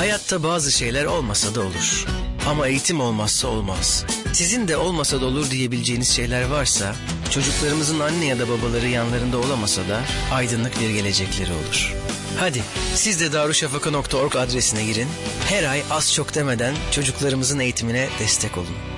Hayatta bazı şeyler olmasa da olur. Ama eğitim olmazsa olmaz. Sizin de olmasa da olur diyebileceğiniz şeyler varsa, çocuklarımızın anne ya da babaları yanlarında olamasa da aydınlık bir gelecekleri olur. Hadi siz de darüşşafaka.org adresine girin. Her ay az çok demeden çocuklarımızın eğitimine destek olun.